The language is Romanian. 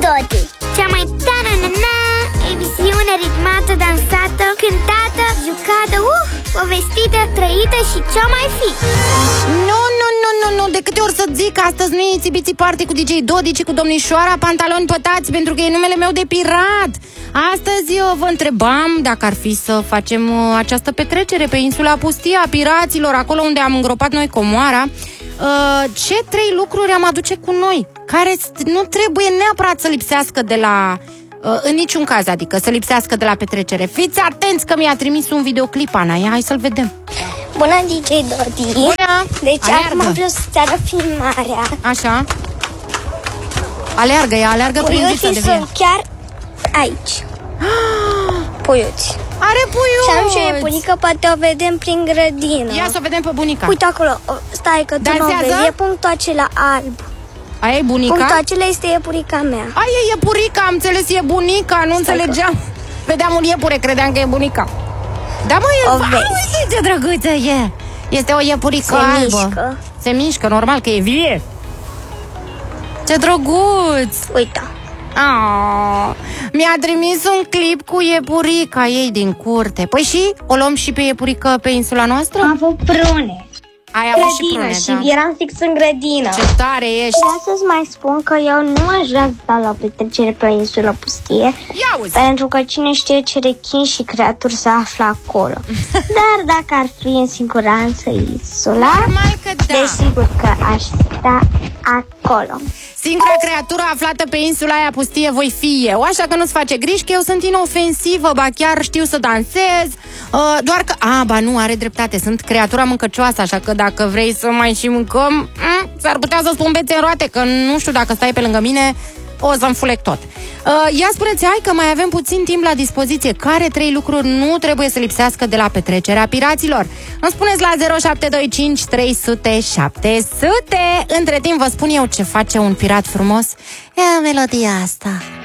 Dodi, cea mai ta-na-na-na emisiune ritmată, dansată, cântată, jucată, povestită, trăită și ce mai fi. Nu, de câte ori să zic, astăzi nu e Țibiții Party cu DJ Dodi, ci cu domnișoara Pantaloni Pătați, pentru că e numele meu de pirat. Astăzi eu vă întrebam dacă ar fi să facem această petrecere pe insula Pustie a piraților, acolo unde am îngropat noi comoara. Ce 3 lucruri am aduce cu noi, care nu trebuie neapărat să lipsească de la... în niciun caz, adică să lipsească de la petrecere. Fiți atenți că mi-a trimis un videoclip, Ana, ia, hai să-l vedem. Bună, DJ Dodi. Bună. Deci acum vreau să-ți arăt filmarea. Așa. Aleargă prin viță de vie. Sunt chiar aici. Puiuți. Are puiuți. Și am și o iepurică, poate o vedem prin grădină. Ia să o vedem pe bunica. Uite acolo, stai că tu nu o vezi, e punctul acela alb. Aia e bunica? Punctul acela este iepurica mea. Aia e iepurica, am înțeles, e bunica, nu înțelegeam. Vedeam un iepure, credeam că e bunica. Da, mă, ce drăguță e. Este o iepurică albă. Se mișcă, normal că e vie. Ce drăguț. Uite. Mi-a trimis un clip cu iepurica ei din curte. Păi și? O luăm și pe iepurică pe insula noastră? Am avut prune. Ai avut și prune, și eram fix în grădină. Ce tare ești. Vreau să-ți mai spun că eu nu aș vrea să stau la petrecere pe o insulă pustie. Pentru că cine știe ce rechin și creaturi se află acolo. Dar dacă ar fi în siguranță insula, desigur că aș sta acolo. Singura creatură aflată pe insula aia pustie voi fi eu. Așa că nu-ți face griji că eu sunt inofensivă, ba chiar știu să dansez. Doar că, nu, are dreptate, sunt creatura mâncăcioasă, așa că dacă vrei să mai și mâncăm, s-ar putea să spun bețe în roate, că nu știu, dacă stai pe lângă mine o să înfulec tot. Ia spuneți, hai că mai avem puțin timp la dispoziție. Care 3 lucruri nu trebuie să lipsească de la petrecerea piraților? Îmi spuneți la 0725 300 700. Între timp vă spun eu ce face un pirat frumos. E melodia asta.